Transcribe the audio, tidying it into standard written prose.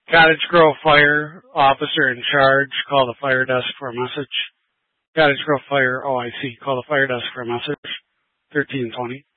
Cottage Grove Fire, officer in charge, call the fire desk for a message. Cottage Grove Fire, OIC, call the fire desk for a message. 1320.